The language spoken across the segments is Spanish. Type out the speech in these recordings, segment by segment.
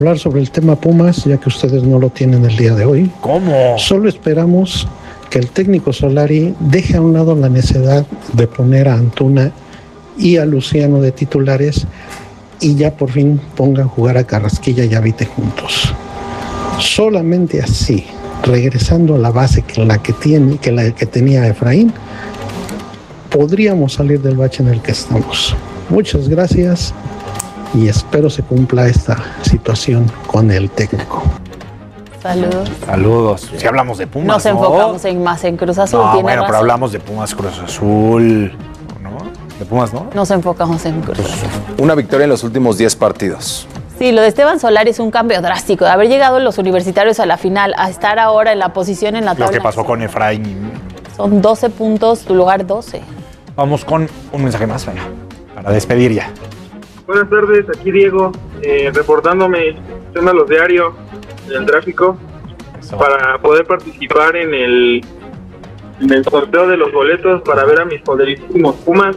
Hablar sobre el tema Pumas, ya que ustedes no lo tienen el día de hoy. ¿Cómo? Solo esperamos que el técnico Solari deje a un lado la necesidad de poner a Antuna y a Luciano de titulares y ya por fin pongan a jugar a Carrasquilla y a Vite juntos. Solamente así, regresando a la base que tenía Efraín, podríamos salir del bache en el que estamos. Muchas gracias y espero se cumpla esta situación con el técnico. Saludos. Si hablamos de Pumas, nos enfocamos más en Cruz Azul. No, bueno, pero hablamos de Pumas, Cruz Azul, ¿no? De Pumas, ¿no? Nos enfocamos en Cruz Azul. Una victoria en los últimos 10 partidos. Sí, lo de Esteban Solari es un cambio drástico. De haber llegado los universitarios a la final a estar ahora en la posición en la tabla. Lo que pasó con Efraín. Son 12 puntos, tu lugar 12. Vamos con un mensaje más, venga, para despedir ya. Buenas tardes, aquí Diego, reportándome a los diarios del tráfico. Eso. Para poder participar en el sorteo de los boletos para ver a mis poderísimos Pumas.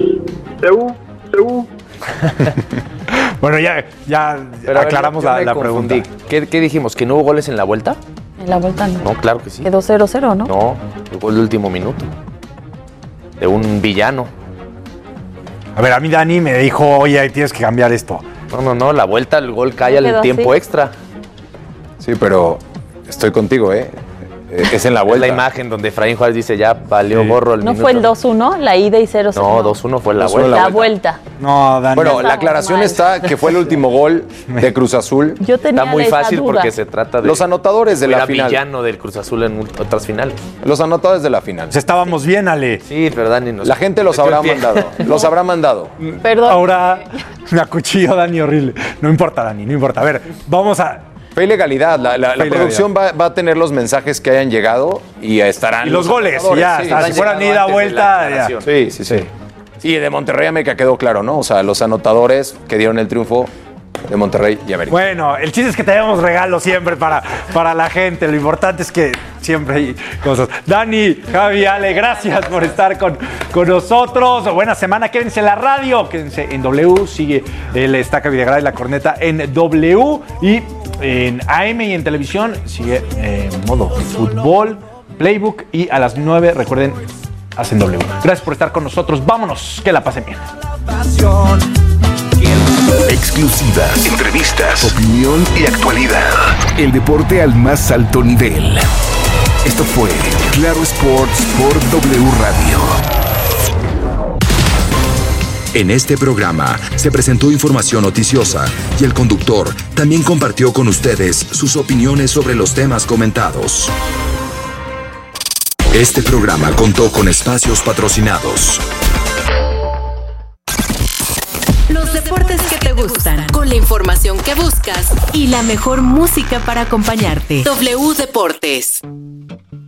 Bueno, ya aclaramos la pregunta. ¿Qué dijimos? ¿Que no hubo goles en la vuelta? En la vuelta no. No, claro que sí. Quedó 0-0, ¿no? No, el gol de último minuto. De un villano. A ver, a mí Dani me dijo, oye, tienes que cambiar esto. No, la vuelta, el gol cae al tiempo extra. Sí, pero estoy contigo, es en la vuelta. Es la imagen donde Efraín Juárez dice, ya valió gorro el ¿No minuto. fue el 2-1, la ida y 0-0? No, 2-1 fue la vuelta. La vuelta. No, Dani. Bueno, la aclaración está que fue el último gol de Cruz Azul. Yo tenía Está muy fácil duda. porque se trata de... Los anotadores de la final. Villano del Cruz Azul en otras finales. Los anotadores de la final. Pues estábamos bien, Ale. Sí, pero Dani La gente los habrá mandado. Los habrá mandado. Perdón. Ahora me acuchillo Dani horrible. No importa, Dani, no importa. A ver, vamos a... Fe y legalidad. La producción va a tener los mensajes que hayan llegado y estarán. Y los goles, ya. Sí, si fueran ida, vuelta, ya. Sí. Y de Monterrey América quedó claro, ¿no? O sea, los anotadores que dieron el triunfo de Monterrey y América. Bueno, el chiste es que tenemos regalos siempre para la gente. Lo importante es que siempre hay cosas. Dani, Javi, Ale, gracias por estar con nosotros. Buena semana. Quédense en la radio, quédense en W. Sigue el Estaca Videgaray y la corneta en W. Y en AM y en televisión sigue modo fútbol, playbook. Y a las 9, recuerden, hacen W. Gracias por estar con nosotros. Vámonos, que la pasen bien. Exclusivas, entrevistas, opinión y actualidad. El deporte al más alto nivel. Esto fue Claro Sports por W Radio. En este programa se presentó información noticiosa y el conductor también compartió con ustedes sus opiniones sobre los temas comentados. Este programa contó con espacios patrocinados. Los deportes que te gustan, con la información que buscas y la mejor música para acompañarte. W Deportes.